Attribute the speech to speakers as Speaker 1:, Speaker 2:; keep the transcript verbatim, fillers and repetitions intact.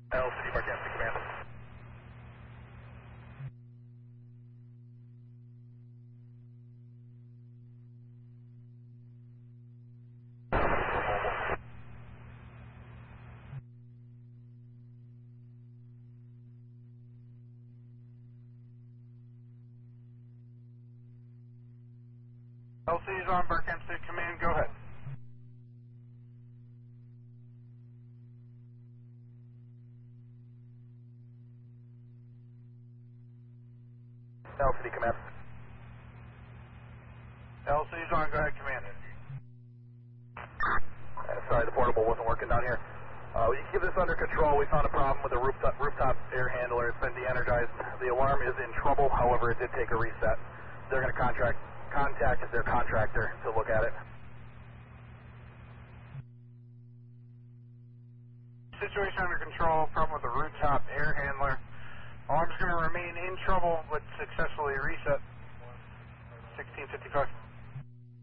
Speaker 1: L C D Park Empty Command. L C is on Barkham State Command, go ahead. L C D Command. L C is on, go ahead, Command. Uh, sorry, the portable wasn't working down here. Uh, we keep this under control. We found a problem with the rooftop, rooftop air handler. It's been de-energized. The alarm is in trouble, however, it did take a reset. They're going to contract, contact their contractor to look at it. Situation under control, problem with the rooftop air handler. Alarm's going to remain in trouble, but successfully reset. sixteen fifty-five.